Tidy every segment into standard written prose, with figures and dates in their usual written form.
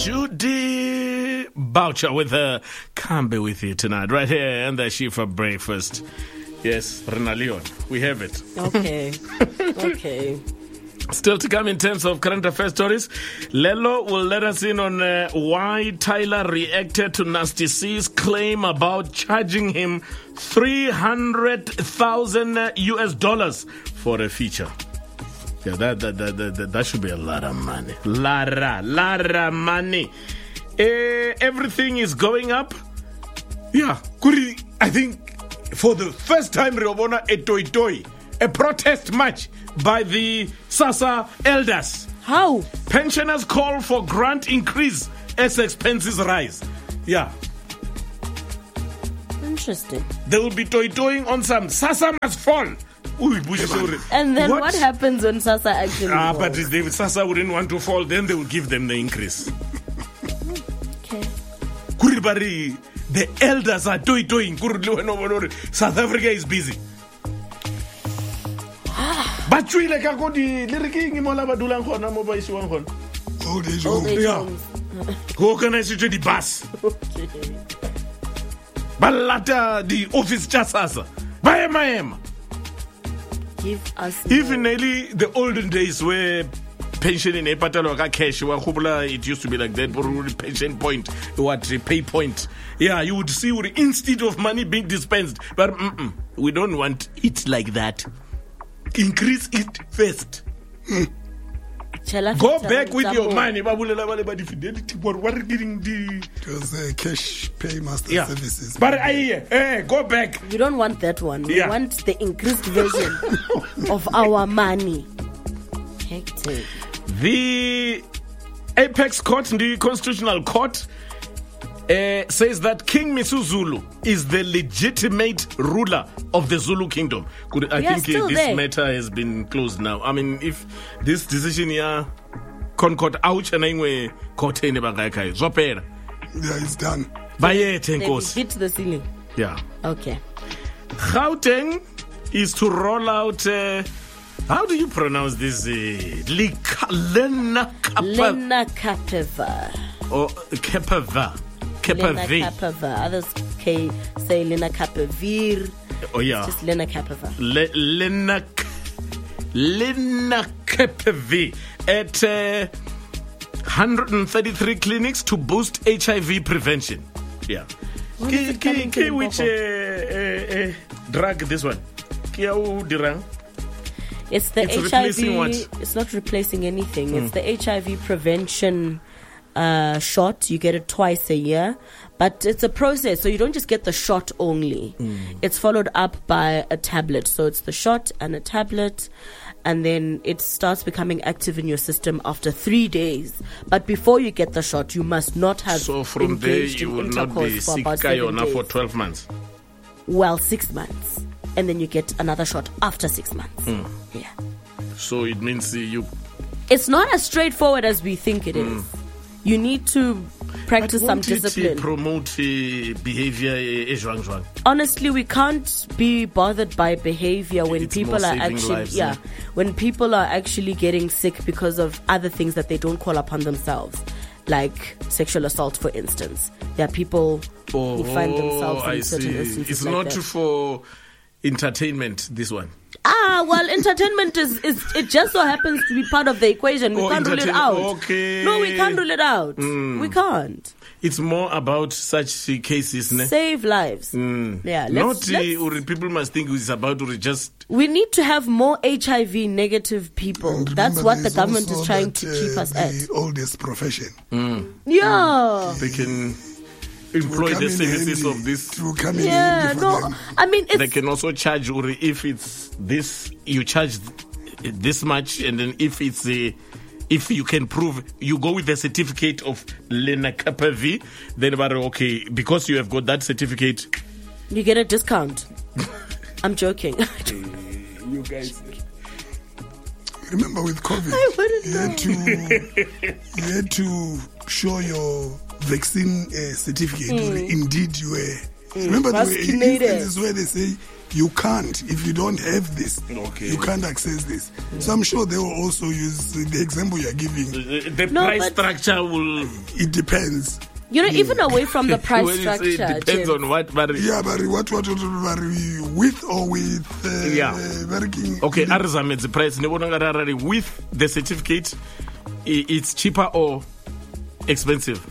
Judy Boucher with her Can't Be With You Tonight, right here on the Shifa Breakfast. Yes, Rena Leon, we have it. Okay. Okay. Still to come in terms of current affairs stories, Lelo will let us in on why Tyler reacted to Nasty C's claim about charging him $300,000 for a feature. Yeah, that should be a lot of money. Lara money. Everything is going up. Yeah, Kuri, I think for the first time, Riobona a toy, a protest march by the SASSA elders. How? Pensioners call for grant increase as expenses rise. Yeah. Interesting. They will be toying on some SASSA must fall. And then what happens when SASSA actually falls? But if SASSA wouldn't want to fall, then they will give them the increase. Okay. Kuribari, the elders are toying. South Africa is busy. But you like I go the lyriking mola badulang khona mo ba isiwang khona. Old age homes. Go organize you to the bus. Okay. Balata the office chasasa. Bayema. Give us even nearly the olden days where pension in a patalo cash it used to be like that pension point, pay point. Yeah, you would see instead of money being dispensed. But we don't want it like that. Increase it first. Go back with your money. What are getting the it was cash paymaster services. But go back. We don't want that one. We want the increased version of our money. Hectic. The Apex Court, the Constitutional Court, says that King Misuzulu is the legitimate ruler of the Zulu kingdom. I think this matter has been closed now. I mean, if this decision here, Concord ouch and anyway, court in Zopera. Yeah, it's done. They hit the ceiling. Yeah. Okay. Gauteng is to roll out. How do you pronounce this? Lenacapavir. Or Kepava. Lenacapavir. Others say Lenacapavir. Oh yeah. It's just Lenacapavir. Lenacapavir at 133 clinics to boost HIV prevention. Yeah. Which drug this one? It's the HIV. It's not replacing anything. It's the HIV prevention shot. You get it twice a year, but it's a process. So you don't just get the shot only. It's followed up by a tablet. So it's the shot and a tablet, and then it starts becoming active in your system after 3 days. But before you get the shot, you must not have. So from there, you will not be sick for 12 months. Well, 6 months. And then you get another shot after 6 months. Yeah. So it means it's not as straightforward as we think it is. You need to practice some discipline. Promote behavior. Honestly, we can't be bothered by behavior when people are actually when people are actually getting sick because of other things that they don't call upon themselves, like sexual assault, for instance. There are people who find themselves in certain instances. It's not for entertainment, this one. Well, entertainment is it just so happens to be part of the equation. We can't rule it out. Okay. No, we can't rule it out. We can't. It's more about such cases. Save lives. Yeah. People must think it's about just. We need to have more HIV negative people. That's what the government is trying to keep us at. The oldest profession. Yeah. They can employ the services of this. I mean, they can also charge, if it's this, you charge this much, and then if it's if you can prove, you go with the certificate of Lenacapavir, then okay, because you have got that certificate, you get a discount. I'm joking. You guys. Remember with COVID, you had to show your vaccine certificate. Indeed, you were. Remember, there were instances where they say you can't. If you don't have this, you can't access this. So I'm sure they will also use the example you're giving. The price structure will... It depends. You know, even away from the price structure. It depends on what... Yeah, but what with or with... Okay, Arzam, the price. With the certificate, it's cheaper or expensive?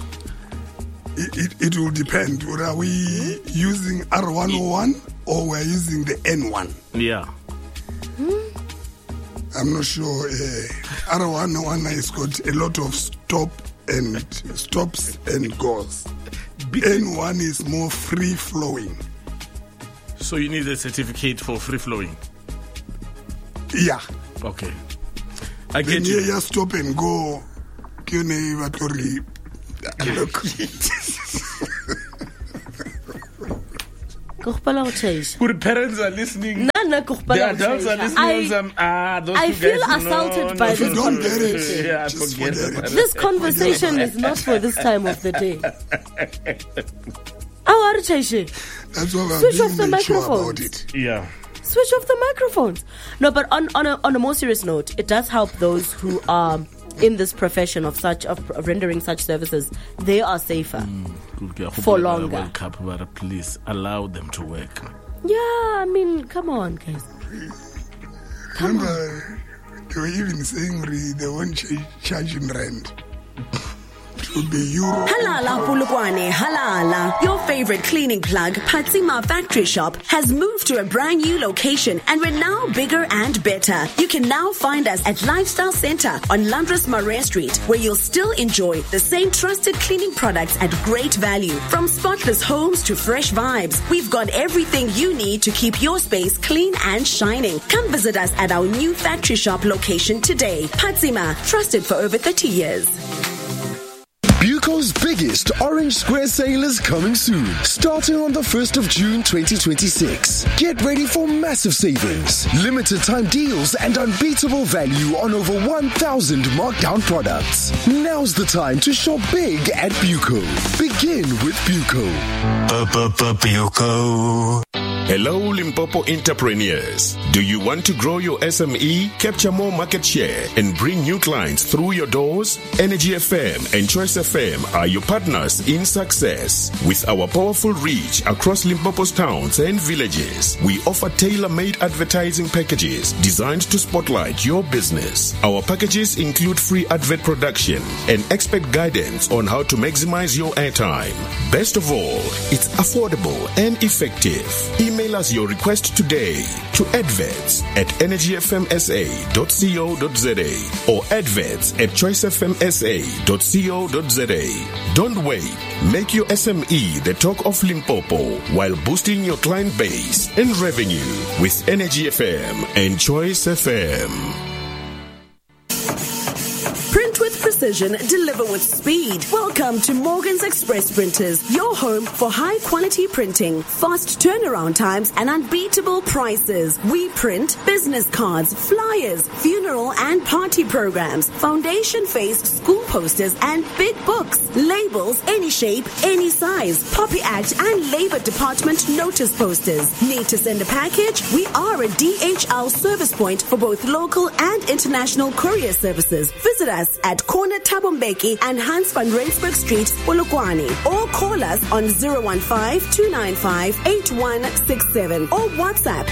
It will depend. Are we using R101 or we're using the N1? Yeah. I'm not sure. R101 has got a lot of stops and goes. N1 is more free flowing. So you need a certificate for free flowing? Yeah. Okay. I get you. Yeah, stop and go. Good parents are listening. The adults are listening. I feel assaulted by this conversation. Yeah, forget it. This conversation is not for this time of the day. That's why I'm Switch off the being sure microphone. about it. Yeah. Switch off the microphones. No, but on a more serious note, it does help those who are in this profession of rendering such services. They are safer for longer. Please allow them to work. Yeah, I mean, come on, guys. Remember, they were even saying they won't charge in rent. It would be euro. Halala Polokwane, halala. Your favorite cleaning plug, Patsima Factory Shop, has moved to a brand new location and we're now bigger and better. You can now find us at Lifestyle Center on Landros Marais Street, where you'll still enjoy the same trusted cleaning products at great value. From spotless homes to fresh vibes, we've got everything you need to keep your space clean and shining. Come visit us at our new Factory Shop location today. Patsima, trusted for over 30 years. Buco's biggest Orange Square sale is coming soon, starting on the 1st of June 2026. Get ready for massive savings, limited time deals, and unbeatable value on over 1,000 markdown products. Now's the time to shop big at Buco. Begin with Buco. Buco. Hello, Limpopo entrepreneurs. Do you want to grow your SME, capture more market share, and bring new clients through your doors? Energy FM and Choice FM are your partners in success. With our powerful reach across Limpopo's towns and villages, we offer tailor-made advertising packages designed to spotlight your business. Our packages include free advert production and expert guidance on how to maximize your airtime. Best of all, it's affordable and effective. Email us your request today to adverts@energyfmsa.co.za or adverts@choicefmsa.co.za. Don't wait. Make your SME the talk of Limpopo while boosting your client base and revenue with Energy FM and Choice FM. Print with precision, deliver with speed. Welcome to Morgan's Express Printers, your home for high quality printing, fast turnaround times, and unbeatable prices. We print business cards, flyers, funeral and party programs, foundation face school posters, and big books, labels, any shape, any size, Poppy Act and Labor Department notice posters. Need to send a package? We are a DHL service point for both local and international courier services. Visit us at Corner Tabombeki and Hans van Rensburg Street, Polokwane, or call us on 015-295-8167 or WhatsApp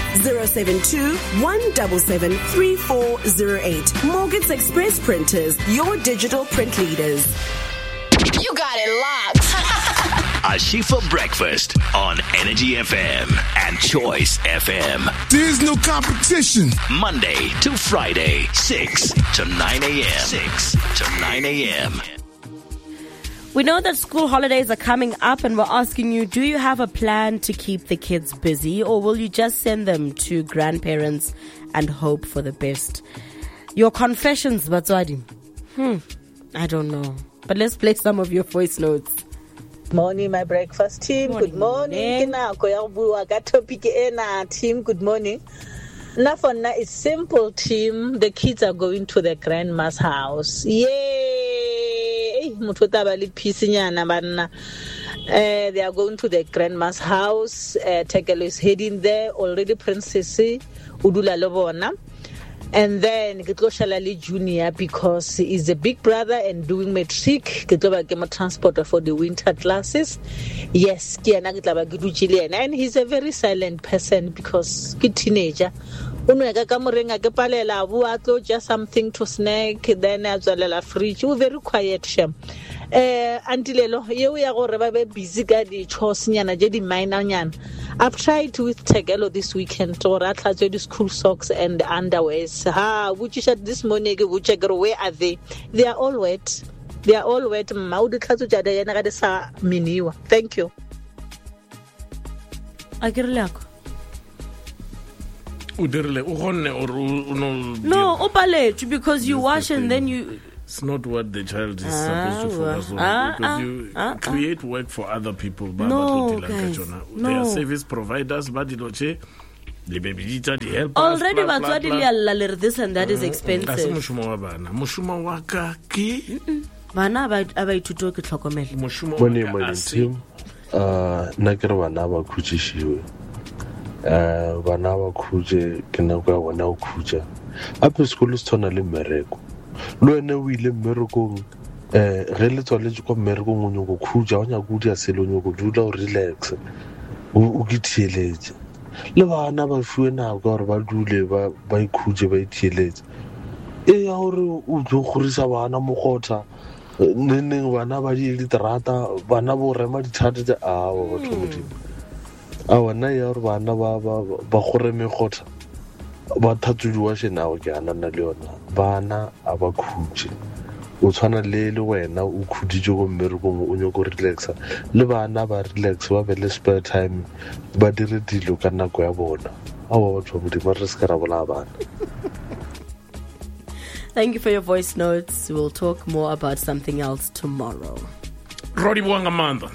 072-177-3408. Morgan's Express Printers, your digital print leaders. You got it locked. Ashifa Breakfast on Energy FM and Choice FM. There's no competition. Monday to Friday, 6 to 9 a.m. 6 to 9 a.m. We know that school holidays are coming up and we're asking you, do you have a plan to keep the kids busy or will you just send them to grandparents and hope for the best? Your confessions, Batswadi. I don't know. But let's play some of your voice notes. Morning, my breakfast team. Good morning. Team, good morning. Nafona is simple, team. The kids are going to the grandma's house. Yay! They are going to the grandma's house. Tekelo is heading there already. Princess Udula Lobona. And then Kitlo Shalali Junior, because he's a big brother and doing matric. Kitlo Bagema transporter for the winter classes. Yes, and he's a very silent person because he's a teenager. Just something to snack, then as well as fridge. We're very quiet. Until we are busy, I've tried with Tegelo this weekend to the school socks and underwears. Which is at this morning, where are they? They are all wet. They are all wet. Thank you. No, because you wash and then you. It's not what the child is supposed to focus on, because you create work for other people. No, guys, They are service providers, but the baby help already, but this and that is expensive. Bana ba khuje ke nako ya bona o khuja ape sekolo se tshwana le mmereko lo ene o ile mmerekong ge le tswaletse kwa mmerekong o nyoko khuja o nyaka o di a sele o nyoko dula o relax o kithieletse le bana ba fuwe nako gore ba dule ba ikhuje ba ithieletse ya gore o tlo gorisa bana mogotha neng bana ba di literata bana bo rema dithate tsa ba batho modimo na ya gore bana ba gore megotha ba thatsudiwa shenago ke anana le yona bana a ba khutse o tshwana le wena o khuditse go mmerekong o nyoko relaxa le bana ba relax ba be le spare time ba dire dilo ka nako ya bona batho ba modimo re se ka ra bola bana. Thank you for your voice notes. We'll talk more about something else tomorrow. Rodi Wangamanda.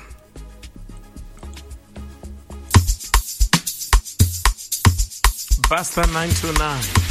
Basta 929.